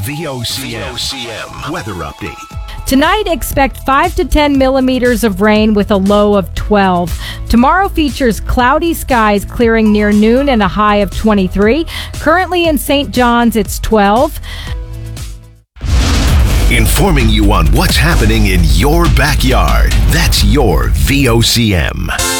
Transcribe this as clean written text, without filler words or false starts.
VOCM weather update. Tonight, expect 5 to 10 millimeters of rain with a low of 12. Tomorrow features cloudy skies clearing near noon and a high of 23. Currently in St. John's, it's 12. Informing you on what's happening in your backyard. That's your VOCM.